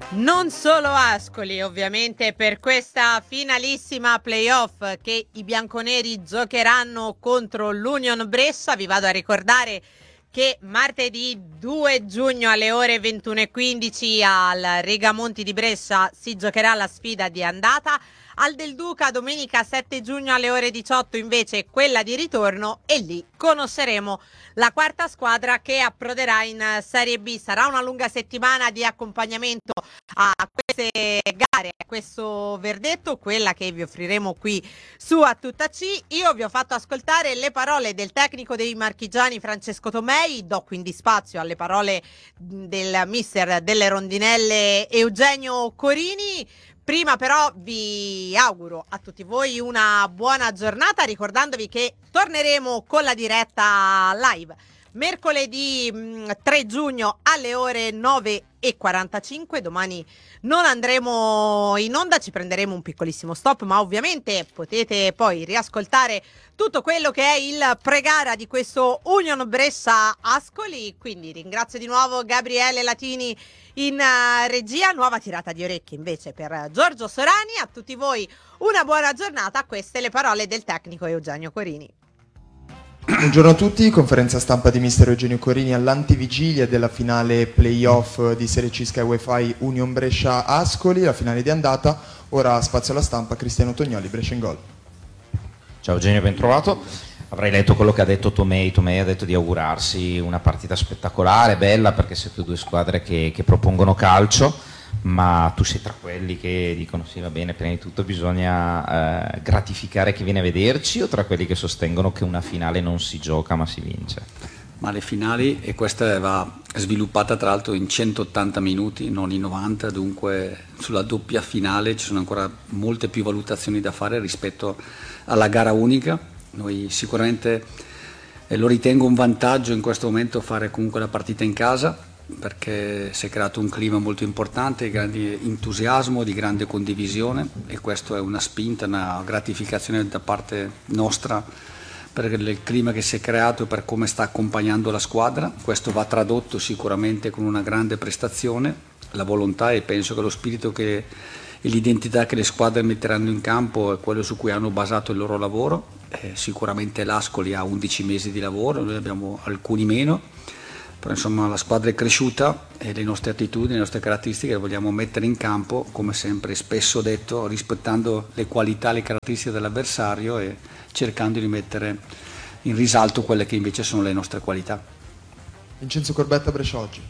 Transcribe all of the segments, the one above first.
Non solo Ascoli, ovviamente, per questa finalissima playoff che i bianconeri giocheranno contro l'Union Brescia. Vi vado a ricordare che martedì 2 giugno alle ore 21:15 al Regamonti di Brescia si giocherà la sfida di andata. Al Del Duca domenica 7 giugno alle ore 18 invece quella di ritorno, e lì conosceremo la quarta squadra che approderà in Serie B. Sarà una lunga settimana di accompagnamento a queste gare, a questo verdetto, quella che vi offriremo qui su A Tutta C. Io vi ho fatto ascoltare le parole del tecnico dei marchigiani Francesco Tomei, do quindi spazio alle parole del mister delle rondinelle Eugenio Corini. Prima però vi auguro a tutti voi una buona giornata, ricordandovi che torneremo con la diretta live mercoledì 3 giugno alle ore 9:45. Domani non andremo in onda, ci prenderemo un piccolissimo stop, ma ovviamente potete poi riascoltare tutto quello che è il pre-gara di questo Union Brescia Ascoli. Quindi ringrazio di nuovo Gabriele Latini in regia. Nuova tirata di orecchie invece per Giorgio Sorani. A tutti voi una buona giornata, queste le parole del tecnico Eugenio Corini. Buongiorno a tutti, conferenza stampa di mister Eugenio Corini all'antivigilia della finale playoff di Serie C Sky Wi-Fi Union Brescia Ascoli, la finale di andata. Ora spazio alla stampa, Cristiano Tognoli, Brescia in gol. Ciao Eugenio, ben trovato. Avrei letto quello che ha detto Tomei. Tomei ha detto di augurarsi una partita spettacolare, bella, perché siete due squadre che propongono calcio, ma tu sei tra quelli che dicono sì, va bene, prima di tutto bisogna gratificare chi viene a vederci, o tra quelli che sostengono che una finale non si gioca ma si vince? Ma le finali, e questa va sviluppata tra l'altro in 180 minuti, non in 90, dunque sulla doppia finale ci sono ancora molte più valutazioni da fare rispetto alla gara unica. Noi sicuramente lo ritengo un vantaggio in questo momento fare comunque la partita in casa, perché si è creato un clima molto importante di grande entusiasmo, di grande condivisione, e questo è una spinta, una gratificazione da parte nostra per il clima che si è creato e per come sta accompagnando la squadra. Questo va tradotto sicuramente con una grande prestazione, la volontà, e penso che lo spirito e l'identità che le squadre metteranno in campo è quello su cui hanno basato il loro lavoro. Sicuramente l'Ascoli ha 11 mesi di lavoro, noi abbiamo alcuni meno, però insomma la squadra è cresciuta e le nostre attitudini, le nostre caratteristiche le vogliamo mettere in campo, come sempre spesso detto, rispettando le qualità e le caratteristiche dell'avversario e cercando di mettere in risalto quelle che invece sono le nostre qualità. Vincenzo Corbetta, Brescia Oggi.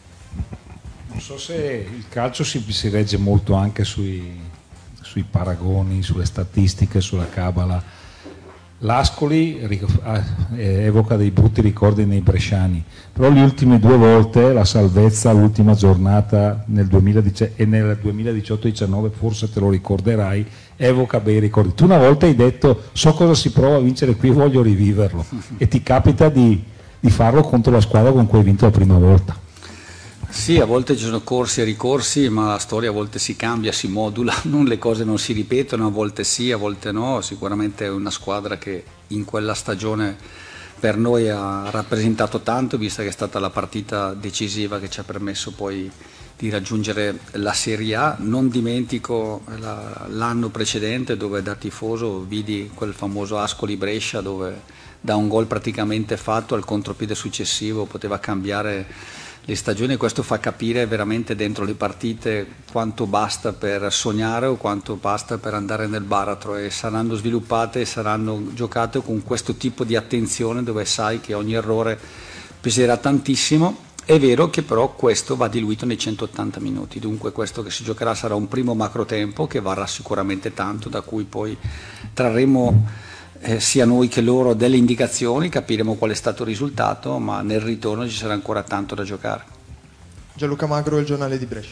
Non so se il calcio si regge molto anche sui paragoni, sulle statistiche, sulla cabala. L'Ascoli evoca dei brutti ricordi nei bresciani, però le ultime due volte la salvezza, l'ultima giornata nel 2010 e nel 2018-19, forse te lo ricorderai, evoca bei ricordi. Tu una volta hai detto so cosa si prova a vincere qui, voglio riviverlo, e ti capita di farlo contro la squadra con cui hai vinto la prima volta. Sì, a volte ci sono corsi e ricorsi, ma la storia a volte si cambia, si modula, le cose non si ripetono, a volte sì, a volte no. Sicuramente è una squadra che in quella stagione per noi ha rappresentato tanto, vista che è stata la partita decisiva che ci ha permesso poi di raggiungere la Serie A. Non dimentico l'anno precedente, dove da tifoso vidi quel famoso Ascoli-Brescia, dove da un gol praticamente fatto al contropiede successivo poteva cambiare le stagioni. Questo fa capire veramente dentro le partite quanto basta per sognare o quanto basta per andare nel baratro, e saranno sviluppate e saranno giocate con questo tipo di attenzione, dove sai che ogni errore peserà tantissimo. È vero che però questo va diluito nei 180 minuti, dunque questo che si giocherà sarà un primo macro tempo che varrà sicuramente tanto, da cui poi trarremo sia noi che loro delle indicazioni, capiremo qual è stato il risultato, ma nel ritorno ci sarà ancora tanto da giocare. Gianluca Magro, Il Giornale di Brescia.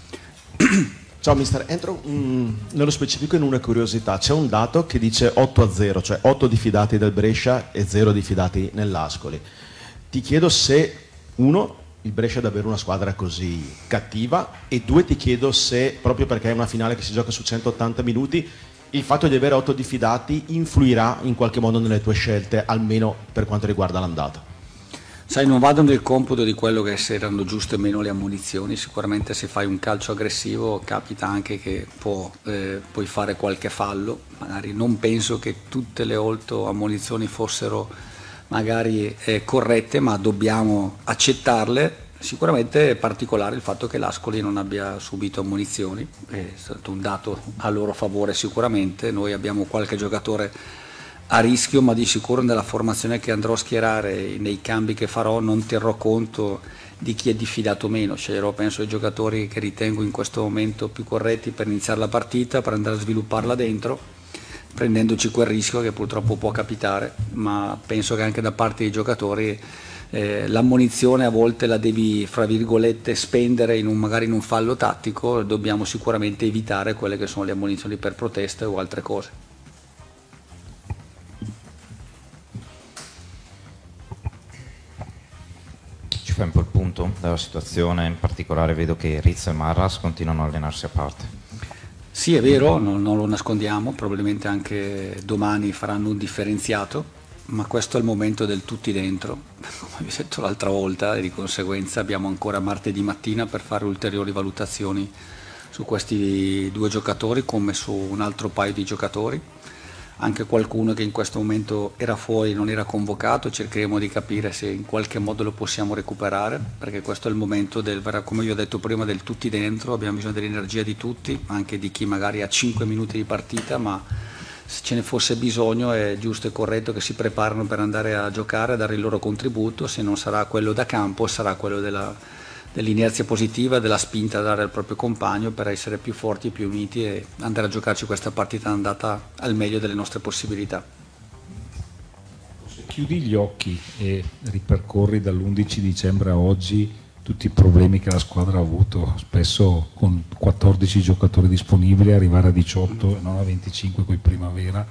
Ciao mister, entro nello specifico in una curiosità. C'è un dato che dice 8-0, cioè 8 diffidati del Brescia e 0 diffidati nell'Ascoli. Ti chiedo se, uno, il Brescia è davvero una squadra così cattiva, e due, ti chiedo se, proprio perché è una finale che si gioca su 180 minuti, il fatto di avere 8 diffidati influirà in qualche modo nelle tue scelte, almeno per quanto riguarda l'andata. Sai, non vado nel computo di quello che se erano giuste o meno le ammonizioni, sicuramente se fai un calcio aggressivo capita anche che puoi fare qualche fallo, magari non penso che tutte le 8 ammonizioni fossero magari corrette, ma dobbiamo accettarle. Sicuramente è particolare il fatto che l'Ascoli non abbia subito ammonizioni, è stato un dato a loro favore sicuramente. Noi abbiamo qualche giocatore a rischio, ma di sicuro nella formazione che andrò a schierare, nei cambi che farò, non terrò conto di chi è diffidato meno, sceglierò penso i giocatori che ritengo in questo momento più corretti per iniziare la partita, per andare a svilupparla dentro, prendendoci quel rischio che purtroppo può capitare, ma penso che anche da parte dei giocatori l'ammonizione a volte la devi, fra virgolette, spendere magari in un fallo tattico. Dobbiamo sicuramente evitare quelle che sono le ammonizioni per proteste o altre cose. Ci fai un po' il punto della situazione, in particolare vedo che Rizzo e Marras continuano a allenarsi a parte. Sì, è vero, non lo nascondiamo, probabilmente anche domani faranno un differenziato, ma questo è il momento del tutti dentro, come vi ho detto l'altra volta, e di conseguenza abbiamo ancora martedì mattina per fare ulteriori valutazioni su questi 2 giocatori come su un altro paio di giocatori, anche qualcuno che in questo momento era fuori, non era convocato, cercheremo di capire se in qualche modo lo possiamo recuperare, perché questo è il momento come vi ho detto prima, del tutti dentro. Abbiamo bisogno dell'energia di tutti, anche di chi magari ha 5 minuti di partita, ma se ce ne fosse bisogno è giusto e corretto che si preparino per andare a giocare, a dare il loro contributo. Se non sarà quello da campo, sarà quello dell'inerzia positiva, della spinta da dare al proprio compagno per essere più forti, più uniti e andare a giocarci questa partita andata al meglio delle nostre possibilità. Se chiudi gli occhi e ripercorri dall'11 dicembre a oggi tutti i problemi che la squadra ha avuto, spesso con 14 giocatori disponibili, arrivare a 18 e non a 25 con il Primavera,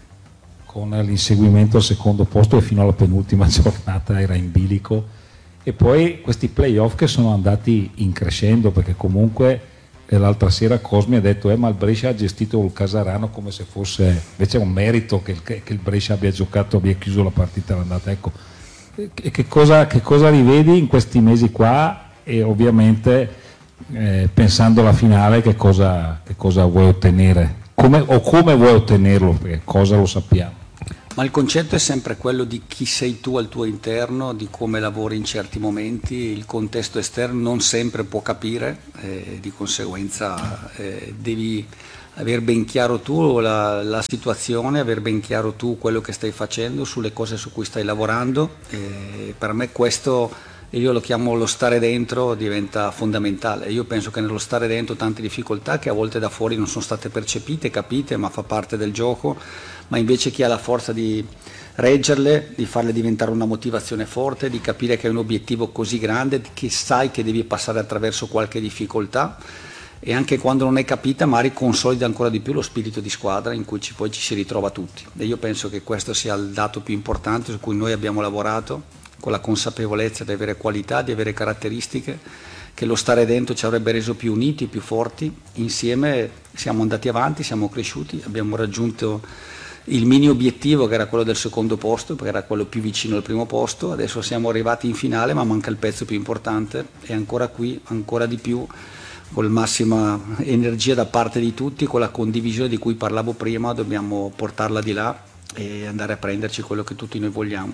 con l'inseguimento al secondo posto e fino alla penultima giornata era in bilico, e poi questi playoff che sono andati in crescendo, perché comunque l'altra sera Cosmi ha detto ma il Brescia ha gestito il Casarano come se fosse invece un merito che il Brescia abbia giocato, abbia chiuso la partita all'andata. Ecco, che cosa rivedi in questi mesi qua, e ovviamente pensando alla finale che cosa vuoi ottenere, come vuoi ottenerlo, perché cosa lo sappiamo. Ma il concetto è sempre quello di chi sei tu al tuo interno, di come lavori in certi momenti. Il contesto esterno non sempre può capire, di conseguenza devi aver ben chiaro tu la situazione, aver ben chiaro tu quello che stai facendo, sulle cose su cui stai lavorando. Per me questo, io lo chiamo lo stare dentro, diventa fondamentale. Io penso che nello stare dentro tante difficoltà che a volte da fuori non sono state percepite, capite, ma fa parte del gioco, ma invece chi ha la forza di reggerle, di farle diventare una motivazione forte, di capire che è un obiettivo così grande, che sai che devi passare attraverso qualche difficoltà, e anche quando non è capita magari consolida ancora di più lo spirito di squadra in cui poi ci si ritrova tutti. E io penso che questo sia il dato più importante su cui noi abbiamo lavorato, con la consapevolezza di avere qualità, di avere caratteristiche, che lo stare dentro ci avrebbe reso più uniti, più forti. Insieme siamo andati avanti, siamo cresciuti, abbiamo raggiunto il mini obiettivo che era quello del secondo posto, perché era quello più vicino al primo posto. Adesso siamo arrivati in finale, ma manca il pezzo più importante, e ancora qui, ancora di più, con la massima energia da parte di tutti, con la condivisione di cui parlavo prima, dobbiamo portarla di là e andare a prenderci quello che tutti noi vogliamo.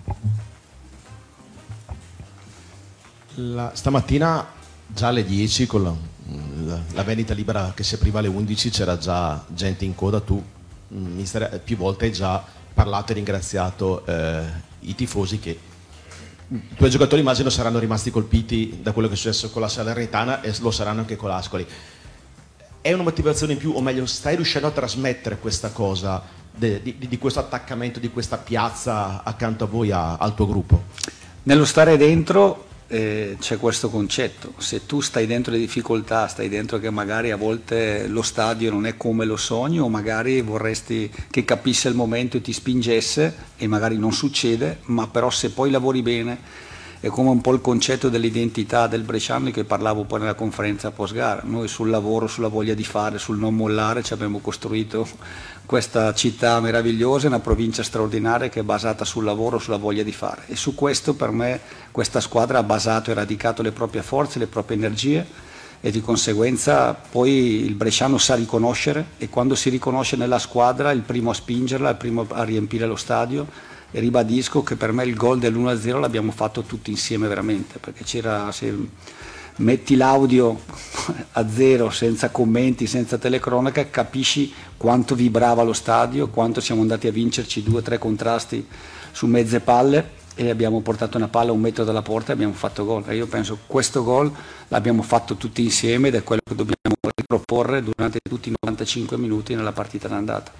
Stamattina già alle 10 con la vendita libera che si apriva alle 11 c'era già gente in coda. Tu, mister, più volte hai già parlato e ringraziato i tifosi, che i tuoi giocatori immagino saranno rimasti colpiti da quello che è successo con la Salernitana e lo saranno anche con l'Ascoli. È una motivazione in più, o meglio, stai riuscendo a trasmettere questa cosa di questo attaccamento, di questa piazza accanto a voi, al tuo gruppo? Nello stare dentro c'è questo concetto: se tu stai dentro le difficoltà, stai dentro che magari a volte lo stadio non è come lo sogni, o magari vorresti che capisse il momento e ti spingesse, e magari non succede, ma però se poi lavori bene è come un po' il concetto dell'identità del bresciano che parlavo poi nella conferenza post gara. Noi sul lavoro, sulla voglia di fare, sul non mollare ci abbiamo costruito questa città meravigliosa, una provincia straordinaria che è basata sul lavoro, sulla voglia di fare, e su questo per me questa squadra ha basato e radicato le proprie forze, le proprie energie, e di conseguenza poi il bresciano sa riconoscere, e quando si riconosce nella squadra è il primo a spingerla, il primo a riempire lo stadio. E ribadisco che per me il gol dell'1-0 l'abbiamo fatto tutti insieme veramente, perché c'era, se metti l'audio a zero, senza commenti, senza telecronaca, capisci quanto vibrava lo stadio, quanto siamo andati a vincerci 2 o 3 contrasti su mezze palle, e abbiamo portato una palla a 1 metro dalla porta e abbiamo fatto gol. E io penso che questo gol l'abbiamo fatto tutti insieme, ed è quello che dobbiamo riproporre durante tutti i 95 minuti nella partita d'andata.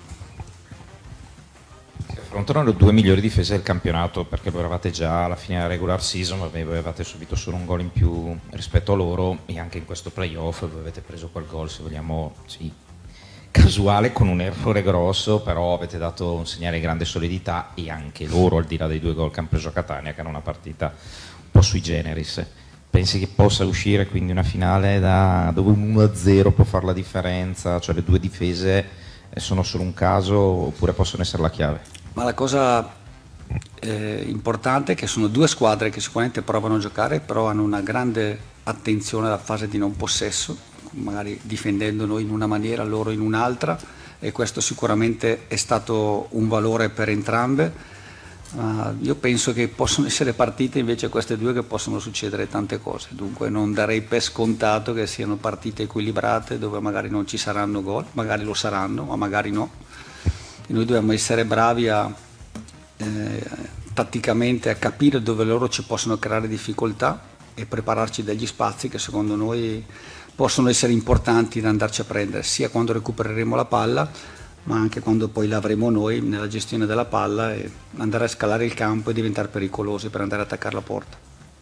Affrontano le 2 migliori difese del campionato, perché voi eravate già alla fine della regular season, voi avevate subito solo un gol in più rispetto a loro, e anche in questo playoff voi avete preso quel gol, se vogliamo, sì, casuale, con un errore grosso, però avete dato un segnale di grande solidità, e anche loro, al di là dei 2 gol che hanno preso a Catania, che era una partita un po' sui generis. Pensi che possa uscire quindi una finale dove un 1-0 può fare la differenza, cioè le 2 difese sono solo un caso, oppure possono essere la chiave? Ma la cosa importante è che sono 2 squadre che sicuramente provano a giocare, però hanno una grande attenzione alla fase di non possesso, magari difendendo noi in una maniera, loro in un'altra, e questo sicuramente è stato un valore per entrambe. Io penso che possono essere partite invece queste 2 che possono succedere tante cose, dunque non darei per scontato che siano partite equilibrate dove magari non ci saranno gol, magari lo saranno, ma magari no. E noi dobbiamo essere bravi tatticamente a capire dove loro ci possono creare difficoltà e prepararci degli spazi che secondo noi possono essere importanti da andarci a prendere, sia quando recupereremo la palla, ma anche quando poi l'avremo noi nella gestione della palla, e andare a scalare il campo e diventare pericolosi per andare a attaccare la porta.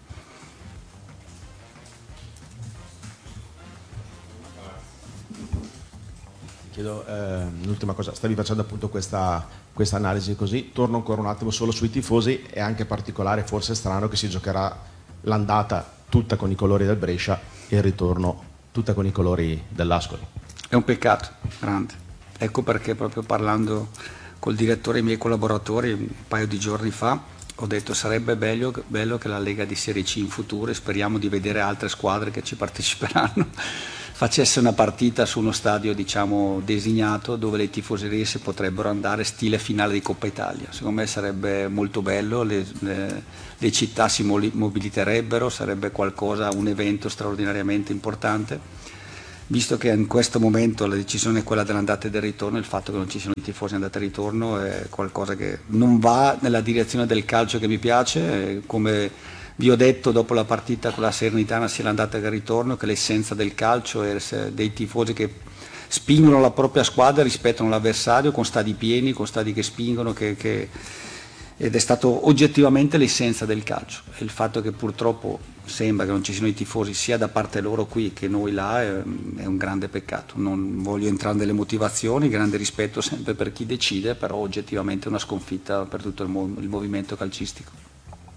Chiedo l'ultima cosa, stavi facendo appunto questa analisi così, torno ancora un attimo solo sui tifosi. È anche particolare, forse strano, che si giocherà l'andata tutta con i colori del Brescia e il ritorno tutta con i colori dell'Ascoli. È un peccato grande, ecco perché proprio parlando col direttore e i miei collaboratori un paio di giorni fa ho detto sarebbe bello che la Lega di Serie C in futuro, e speriamo di vedere altre squadre che ci parteciperanno, facesse una partita su uno stadio diciamo designato, dove le tifoserie si potrebbero andare stile finale di Coppa Italia. Secondo me sarebbe molto bello, le città si mobiliterebbero, sarebbe qualcosa, un evento straordinariamente importante, visto che in questo momento la decisione è quella dell'andata e del ritorno. Il fatto che non ci siano i tifosi andata e ritorno è qualcosa che non va nella direzione del calcio che mi piace, come vi ho detto dopo la partita con la Salernitana, sia l'andata che il ritorno, che l'essenza del calcio è dei tifosi che spingono la propria squadra, rispettano l'avversario con stadi pieni, con stadi che spingono, ed è stato oggettivamente l'essenza del calcio. E il fatto che purtroppo sembra che non ci siano i tifosi sia da parte loro qui che noi là è un grande peccato. Non voglio entrare nelle motivazioni, grande rispetto sempre per chi decide, però oggettivamente è una sconfitta per tutto il movimento calcistico.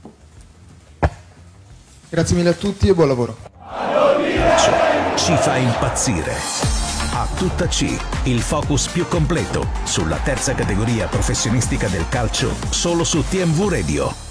Grazie mille a tutti e buon lavoro. Ci fa impazzire. A tutta C, il focus più completo sulla terza categoria professionistica del calcio, solo su TMV Radio.